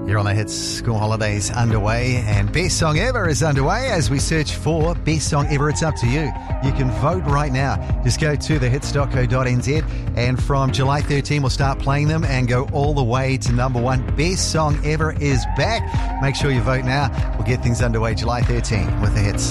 You're on the Hits. School holidays underway, and Best Song Ever is underway as we search for Best Song Ever. It's up to you. You can vote right now. Just go to thehits.co.nz, and from July 13 we'll start playing them and go all the way to number one. Best Song Ever is back. Make sure you vote now. We'll get things underway July 13 with the Hits.